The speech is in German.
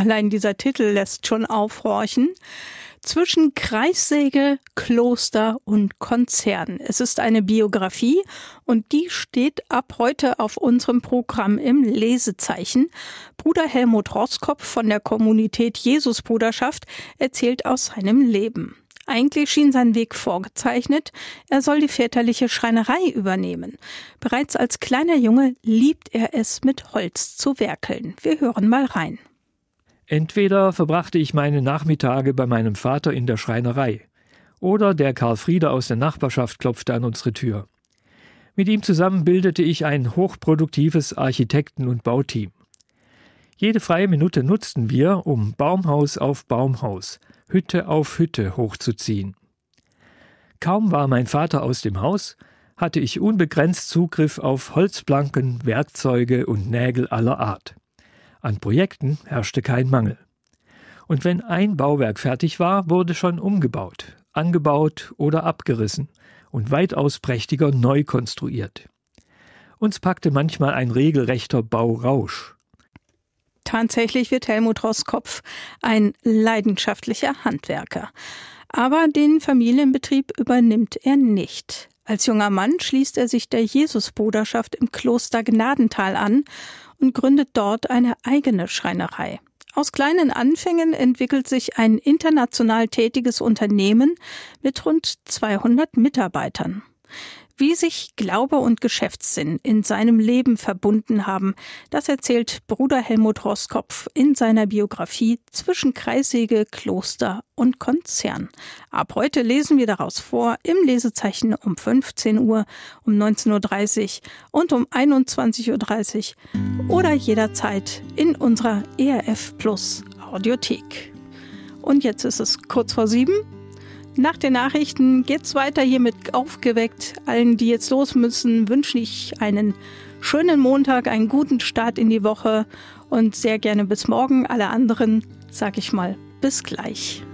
Allein dieser Titel lässt schon aufhorchen. Zwischen Kreissäge, Kloster und Konzern. Es ist eine Biografie und die steht ab heute auf unserem Programm im Lesezeichen. Bruder Helmut Roskopf von der Kommunität Jesusbruderschaft erzählt aus seinem Leben. Eigentlich schien sein Weg vorgezeichnet, er soll die väterliche Schreinerei übernehmen. Bereits als kleiner Junge liebt er es, mit Holz zu werkeln. Wir hören mal rein. Entweder verbrachte ich meine Nachmittage bei meinem Vater in der Schreinerei oder der Karl Frieder aus der Nachbarschaft klopfte an unsere Tür. Mit ihm zusammen bildete ich ein hochproduktives Architekten- und Bauteam. Jede freie Minute nutzten wir, um Baumhaus auf Baumhaus, Hütte auf Hütte hochzuziehen. Kaum war mein Vater aus dem Haus, hatte ich unbegrenzt Zugriff auf Holzplanken, Werkzeuge und Nägel aller Art. An Projekten herrschte kein Mangel. Und wenn ein Bauwerk fertig war, wurde schon umgebaut, angebaut oder abgerissen und weitaus prächtiger neu konstruiert. Uns packte manchmal ein regelrechter Baurausch. Tatsächlich wird Helmut Roskopf ein leidenschaftlicher Handwerker. Aber den Familienbetrieb übernimmt er nicht. Als junger Mann schließt er sich der Jesusbruderschaft im Kloster Gnadental an und gründet dort eine eigene Schreinerei. Aus kleinen Anfängen entwickelt sich ein international tätiges Unternehmen mit rund 200 Mitarbeitern. Wie sich Glaube und Geschäftssinn in seinem Leben verbunden haben, das erzählt Bruder Helmut Roskopf in seiner Biografie Zwischen Kreissäge, Kloster und Konzern. Ab heute lesen wir daraus vor im Lesezeichen um 15 Uhr, um 19.30 Uhr und um 21.30 Uhr oder jederzeit in unserer ERF Plus Audiothek. Und jetzt ist es kurz vor 7. Nach den Nachrichten geht's weiter hier mit Aufgeweckt. Allen, die jetzt los müssen, wünsche ich einen schönen Montag, einen guten Start in die Woche und sehr gerne bis morgen. Alle anderen, sag ich mal, bis gleich.